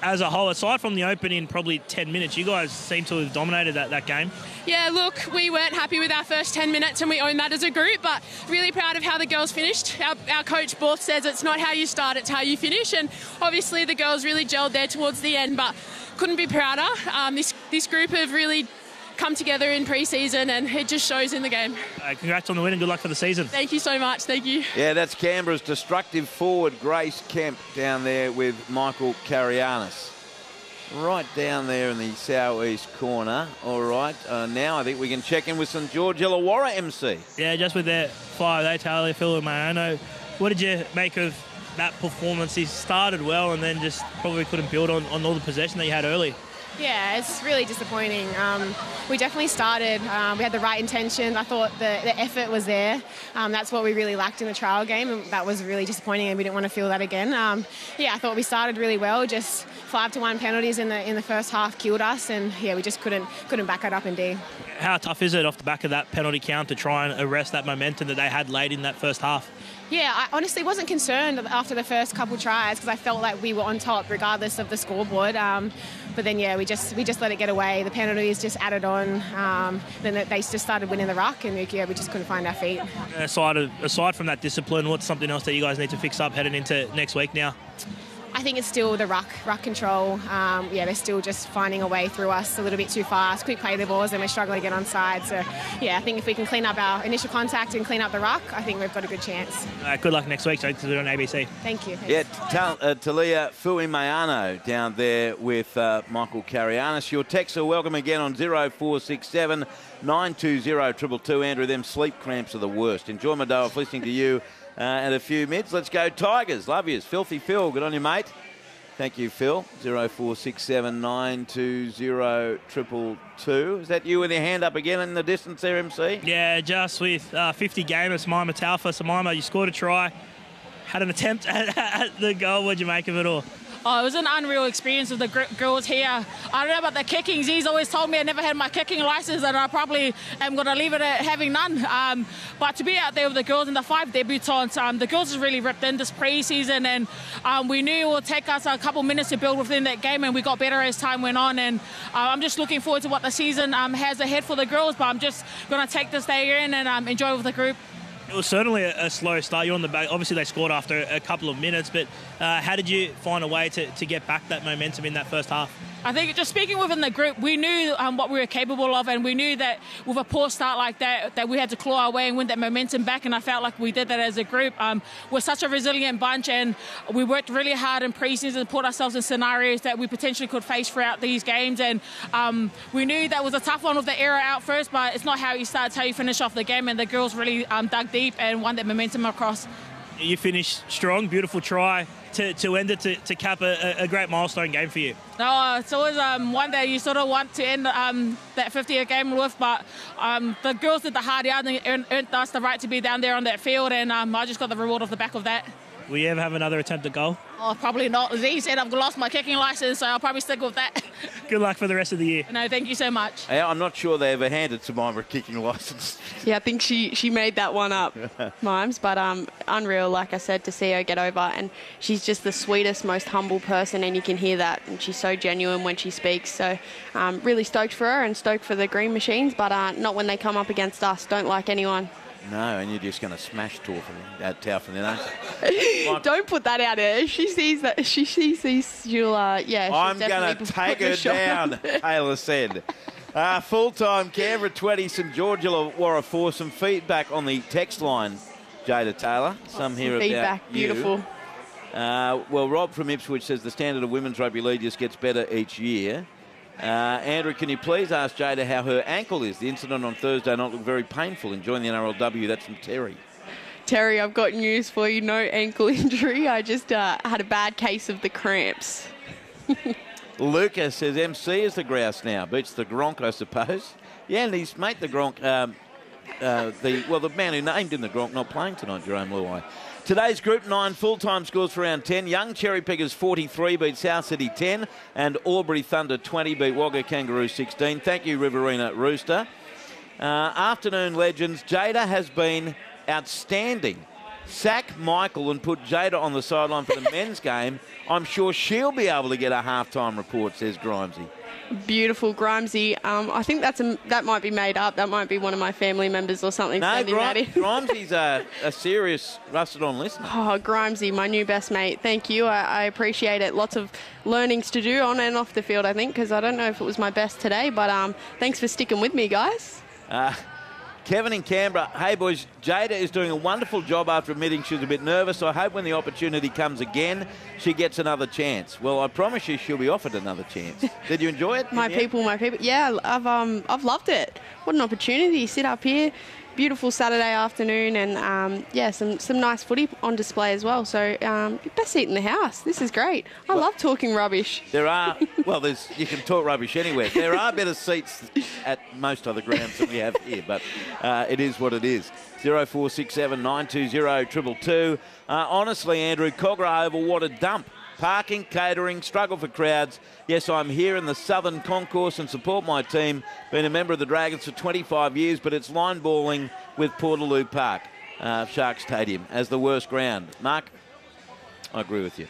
as a whole, aside from the opening probably 10 minutes, you guys seem to have dominated that game. Yeah, look, we weren't happy with our first 10 minutes and we owned that as a group, but really proud of how the girls finished. Our coach Borth says it's not how you start, it's how you finish, and obviously the girls really gelled there towards the end, but couldn't be prouder. This group have really come together in pre-season and it just shows in the game. Congrats on the win and good luck for the season. Thank you so much. Thank you. Yeah, that's Canberra's destructive forward, Grace Kemp, down there with Michael Karianis. Right down there in the southeast corner. All right, now I think we can check in with St George Illawarra MC. Yeah, just with their 5, Taylor, Phil and Mariano. What did you make of that performance? He started well and then just probably couldn't build on all the possession that you had early. Yeah, it's really disappointing. We definitely started. We had the right intentions. I thought the effort was there. That's what we really lacked in the trial game, and that was really disappointing, and we didn't want to feel that again. Yeah, I thought we started really well. Just 5-1 penalties in the first half killed us, and yeah, we just couldn't back it up in D. How tough is it off the back of that penalty count to try and arrest that momentum that they had late in that first half? Yeah, I honestly wasn't concerned after the first couple tries because I felt like we were on top regardless of the scoreboard. But then, yeah, we just let it get away. The penalties just added on. Then they just started winning the ruck, and yeah, we just couldn't find our feet. Aside from that discipline, what's something else that you guys need to fix up heading into next week now? I think it's still the ruck control. Yeah, they're still just finding a way through us a little bit too fast. Quick play the balls, and we're struggling to get onside. So, yeah, I think if we can clean up our initial contact and clean up the ruck, I think we've got a good chance. Good luck next week. So to do it on ABC. Thank you. Yeah, Talia Fuimayano down there with Michael Karianis. Your texts are welcome again on 0467 920 222. Andrew, them sleep cramps are the worst. Enjoy my day off listening to you. And a few mids. Let's go Tigers. Love yous. Filthy Phil. Good on you, mate. Thank you, Phil. 0467 920 222. Is that you with your hand up again in the distance there, MC? Yeah, just with 50 gamers. Samaima Taufa. Samaima, you scored a try. Had an attempt at the goal. What'd you make of it all? Oh, it was an unreal experience with the girls here. I don't know about the kicking. Z's always told me I never had my kicking license, and I probably am going to leave it at having none. But to be out there with the girls and the 5 debutants, the girls have really ripped in this pre-season, and we knew it would take us a couple minutes to build within that game, and we got better as time went on. And I'm just looking forward to what the season has ahead for the girls, but I'm just going to take this day in and enjoy with the group. It was certainly a slow start. You're on the back. Obviously, they scored after a couple of minutes, but how did you find a way to get back that momentum in that first half? I think just speaking within the group, we knew what we were capable of, and we knew that with a poor start like that we had to claw our way and win that momentum back, and I felt like we did that as a group. We're such a resilient bunch, and we worked really hard in pre-season, put ourselves in scenarios that we potentially could face throughout these games, and we knew that was a tough one with the error out first, but it's not how you start, it's how you finish off the game, and the girls really dug deep and won that momentum across. You finished strong, beautiful try to end it, to cap a great milestone game for you. No, it's always one that you sort of want to end that 50th game with, but the girls did the hard yard and earned us the right to be down there on that field, and I just got the reward off the back of that. Will you ever have another attempt at goal? Oh, probably not. As he said, I've lost my kicking license, so I'll probably stick with that. Good luck for the rest of the year. No, thank you so much. I'm not sure they ever handed Samaima a kicking licence. Yeah, I think she made that one up, Mimes, but unreal, like I said, to see her get over, and she's just the sweetest, most humble person, and you can hear that, and she's so genuine when she speaks, so really stoked for her and stoked for the Green Machines, but not when they come up against us. Don't like anyone. No, and you're just going to smash Tau from there, aren't you? Don't put that out there. If she sees that, she sees these, she'll, she'll I'm going to take her down, Taylor said. Full-time Canberra 20, St George Illawarra 4. Some feedback on the text line, Jada Taylor. Some here feedback, about you. beautiful. Well, Rob from Ipswich says the standard of women's rugby league just gets better each year. Andrew, can you please ask Jada how her ankle is? The incident on Thursday night looked very painful. Enjoying the NRLW. That's from Terry. Terry, I've got news for you. No ankle injury. I just had a bad case of the cramps. Lucas says MC is the grouse now. Beats the Gronk, I suppose. Yeah, and his mate, the Gronk, the man who named him the Gronk, not playing tonight, Jerome Luai. Today's Group 9 full-time scores for round 10. Young Cherry Pickers 43 beat South City 10, and Albury Thunder 20 beat Wagga Kangaroo 16. Thank you, Riverina Rooster. Afternoon legends. Jada has been outstanding sack Michael and put Jada on the sideline for the men's game, I'm sure she'll be able to get a halftime report, says Grimesy. Beautiful, Grimesy. I think that might be made up. That might be one of my family members or something. No, Grimesy's a serious rusted-on listener. Oh, Grimesy, my new best mate. Thank you. I appreciate it. Lots of learnings to do on and off the field, I think, because I don't know if it was my best today, but thanks for sticking with me, guys. Kevin in Canberra, hey boys, Jada is doing a wonderful job after admitting she was a bit nervous. I hope when the opportunity comes again, she gets another chance. Well, I promise you she'll be offered another chance. Did you enjoy it? My people. Yeah, I've loved it. What an opportunity. Sit up here. Beautiful Saturday afternoon and, some nice footy on display as well. So, best seat in the house. This is great. I love talking rubbish. There are, you can talk rubbish anywhere. There are better seats at most other grounds than we have here, but it is what it is. 0467 920 222. Honestly, Andrew, Cogra Oval, what a dump. Parking, catering, struggle for crowds. Yes, I'm here in the Southern Concourse and support my team. Been a member of the Dragons for 25 years, but it's line balling with Portaloo Park, Shark Stadium, as the worst ground. Mark, I agree with you.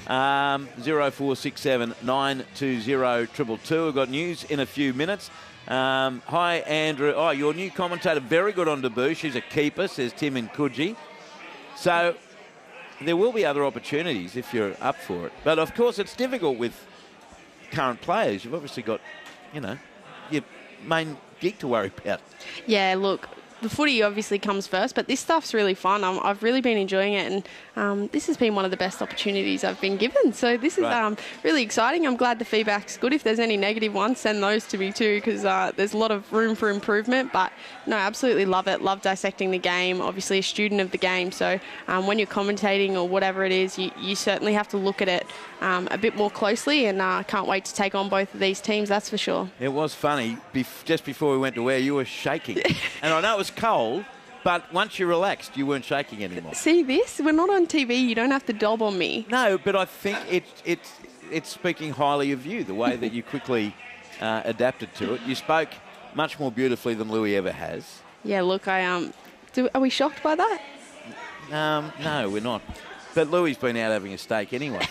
0467 920 222. We've got news in a few minutes. Hi, Andrew. Oh, your new commentator, very good on debut. She's a keeper, says Tim in Coogee. So there will be other opportunities if you're up for it. But, of course, it's difficult with current players. You've obviously got, your main gig to worry about. Yeah, look, the footy obviously comes first, but this stuff's really fun. I've really been enjoying it, and this has been one of the best opportunities I've been given. So this is really exciting. I'm glad the feedback's good. If there's any negative ones, send those to me too, because there's a lot of room for improvement. But no, absolutely love it. Love dissecting the game. Obviously a student of the game. So when you're commentating or whatever it is, you certainly have to look at it a bit more closely, and can't wait to take on both of these teams, that's for sure. It was funny. Just before we went to air, you were shaking. And I know it was cold, but once you relaxed, you weren't shaking anymore. See this? We're not on TV. You don't have to dob on me. No, but I think it's speaking highly of you, the way that you quickly adapted to it. You spoke much more beautifully than Louis ever has. Yeah, look, are we shocked by that? No, we're not. But Louis been out having a steak anyway.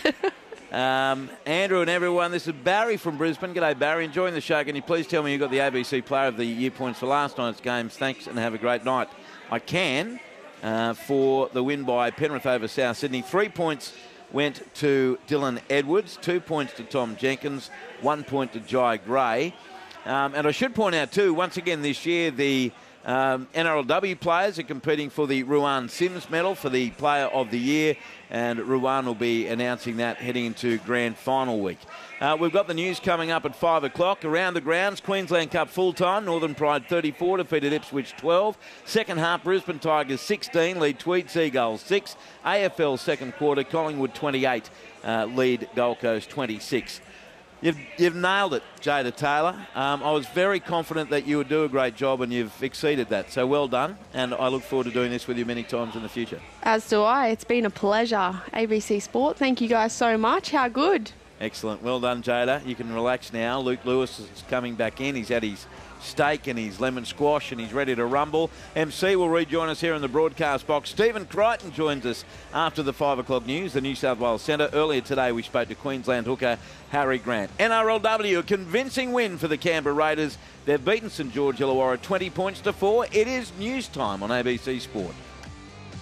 Andrew and everyone, this is Barry from Brisbane. G'day, Barry. Enjoying the show. Can you please tell me you got the ABC Player of the Year points for last night's games? Thanks and have a great night. I can, for the win by Penrith over South Sydney. 3 points went to Dylan Edwards, 2 points to Tom Jenkins, 1 point to Jai Gray. And I should point out too, once again this year, the NRLW players are competing for the Ruan Sims medal for the Player of the Year, and Ruan will be announcing that heading into Grand Final week. We've got the news coming up at 5 o'clock. Around the grounds, Queensland Cup full-time, Northern Pride 34, defeated Ipswich 12. Second half, Brisbane Tigers 16, lead Tweed Seagulls 6. AFL second quarter, Collingwood 28, lead Gold Coast 26. You've nailed it, Jada Taylor. I was very confident that you would do a great job, and you've exceeded that. So well done, and I look forward to doing this with you many times in the future. As do I. It's been a pleasure. ABC Sport, thank you guys so much. How good. Excellent. Well done, Jada. You can relax now. Luke Lewis is coming back in. He's had his steak and his lemon squash, and he's ready to rumble. MC will rejoin us here in the broadcast box. Stephen Crichton joins us after the 5 o'clock news, the New South Wales Centre. Earlier today we spoke to Queensland hooker Harry Grant. NRLW, a convincing win for the Canberra Raiders. They've beaten St George Illawarra 20 points to 4. It is news time on ABC Sport.